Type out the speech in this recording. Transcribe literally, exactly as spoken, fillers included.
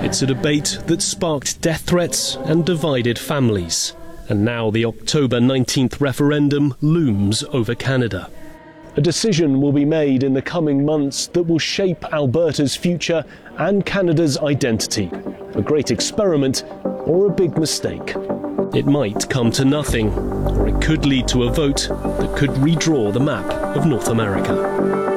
It's a debate that sparked death threats and divided families. And now the October nineteenth referendum looms over Canada. A decision will be made in the coming months that will shape Alberta's future and Canada's identity. A great experiment or a big mistake. It might come to nothing, or it could lead to a vote that could redraw the map of North America.